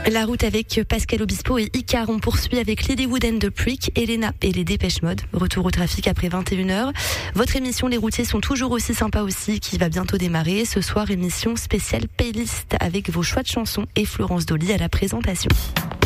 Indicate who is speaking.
Speaker 1: La route avec Pascal Obispo et Icar. On poursuit avec Lilywood and the Prick, Elena et les Dépêche Mode. Retour au trafic après 21h. Votre émission Les routiers sont toujours aussi sympas aussi, qui va bientôt démarrer. Ce soir, émission spéciale playlist avec vos choix de chansons et Florence Dolly à la présentation.